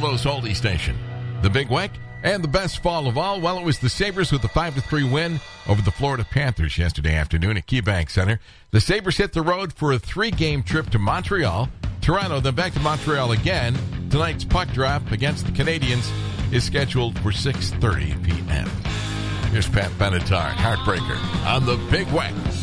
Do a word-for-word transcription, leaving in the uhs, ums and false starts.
Gatineau's oldie station. The Big Weck, and the best fall of all, well, it was the Sabres with a five to three win over the Florida Panthers yesterday afternoon at KeyBank Center. The Sabres hit the road for a three-game trip to Montreal, Toronto, then back to Montreal again. Tonight's puck drop against the Canadiens is scheduled for six thirty p.m. Here's Pat Benatar, Heartbreaker, on the Big Weck.